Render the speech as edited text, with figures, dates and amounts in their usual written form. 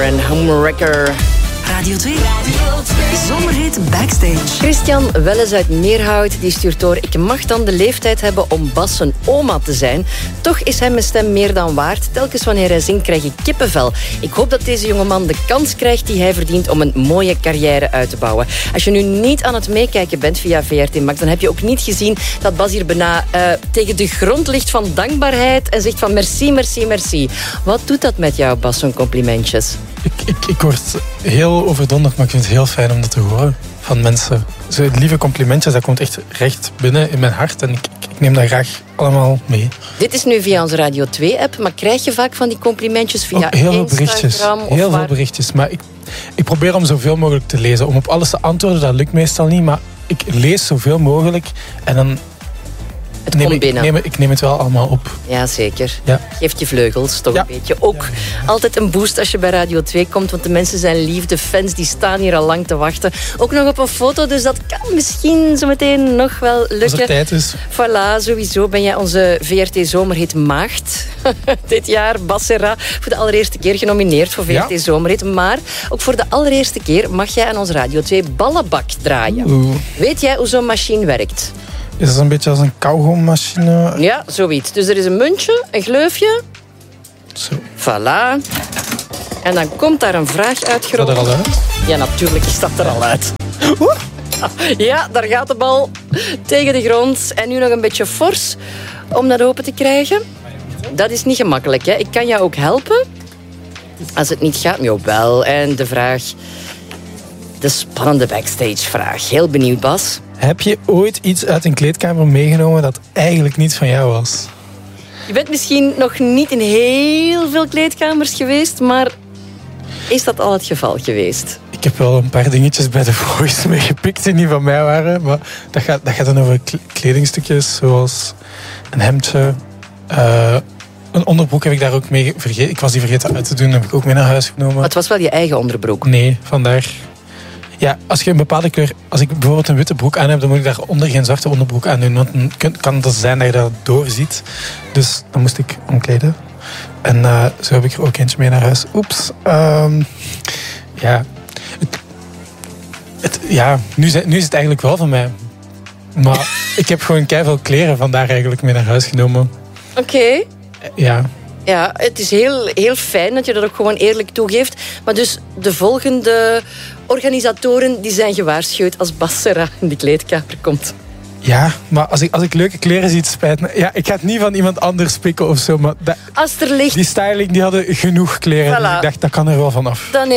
en Homewrecker. Radio 2. Zomerhit Backstage. Christian Welles uit Meerhout die stuurt door: ik mag dan de leeftijd hebben om Bas zijn oma te zijn. Toch is hij mijn stem meer dan waard. Telkens wanneer hij zingt krijg ik kippenvel. Ik hoop dat deze jongeman de kans krijgt die hij verdient om een mooie carrière uit te bouwen. Als je nu niet aan het meekijken bent via VRT Max, dan heb je ook niet gezien dat Bas hier bijna tegen de grond ligt van dankbaarheid en zegt van merci, merci, merci. Wat doet dat met jou, Bas, zo'n complimentjes? Ik word heel overdonderd, maar ik vind het heel fijn om dat te horen van mensen. Zo lieve complimentjes, dat komt echt recht binnen in mijn hart en ik neem dat graag allemaal mee. Dit is nu via onze Radio 2-app, maar krijg je vaak van die complimentjes via heel veel Instagram? Heel veel berichtjes, maar ik probeer om zoveel mogelijk te lezen. Om op alles te antwoorden, dat lukt meestal niet, maar ik lees zoveel mogelijk en dan ik neem het wel allemaal op. Ja, zeker. Ja. Geeft je vleugels toch een beetje. Ook altijd een boost als je bij Radio 2 komt, want de mensen zijn lief, de fans die staan hier al lang te wachten. Ook nog op een foto, dus dat kan misschien zo meteen nog wel lukken. Als er tijd is. Voilà, sowieso ben jij onze VRT Zomerhit Maagd. Dit jaar, Bas Serra, voor de allereerste keer genomineerd voor VRT Zomerhit. Maar ook voor de allereerste keer mag jij aan onze Radio 2 ballenbak draaien. Weet jij hoe zo'n machine werkt? Is dat een beetje als een kauwgommachine? Ja, zoiets. Dus er is een muntje, een gleufje. Zo. Voilà. En dan komt daar een vraag uitgerold. Is dat er al uit? Ja, natuurlijk is dat er al uit. Ja, daar gaat de bal tegen de grond. En nu nog een beetje fors om dat open te krijgen. Dat is niet gemakkelijk, hè. Ik kan jou ook helpen. Als het niet gaat, jawel. En de vraag... De spannende backstage-vraag. Heel benieuwd, Bas. Heb je ooit iets uit een kleedkamer meegenomen dat eigenlijk niet van jou was? Je bent misschien nog niet in heel veel kleedkamers geweest, maar is dat al het geval geweest? Ik heb wel een paar dingetjes bij de Voice meegepikt die niet van mij waren, maar dat gaat dan over kledingstukjes, zoals een hemdje. Een onderbroek heb ik daar ook mee vergeten. Ik was die vergeten uit te doen, heb ik ook mee naar huis genomen. Maar het was wel je eigen onderbroek? Nee, vandaar. Ja, als je een bepaalde kleur... Als ik bijvoorbeeld een witte broek aan heb, dan moet ik daaronder geen zwarte onderbroek aan doen. Want dan kan het zijn dat je dat doorziet. Dus dan moest ik omkleden. En zo heb ik er ook eentje mee naar huis. Oeps. Nu is het eigenlijk wel van mij. Maar ik heb gewoon keiveel kleren vandaar eigenlijk mee naar huis genomen. Oké. Ja. Ja, het is heel, heel fijn dat je dat ook gewoon eerlijk toegeeft. Maar dus de volgende organisatoren die zijn gewaarschuwd als Bas Serra in de kleedkamer komt. Ja, maar als ik leuke kleren zie, het spijt me. Ja, ik ga het niet van iemand anders pikken of zo. Maar als er ligt... Die styling die hadden genoeg kleren. Voilà. Dus ik dacht, dat kan er wel vanaf. Dan